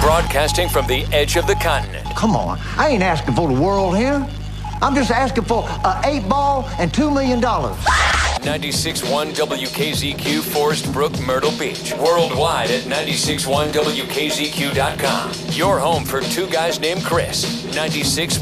Broadcasting from the edge of the continent. Come on, I ain't asking for the world here. I'm just asking for an 8-ball and $2 million. 96.1 WKZQ, Forest Brook, Myrtle Beach. Worldwide at 96.1WKZQ.com. Your home for two guys named Chris. 96.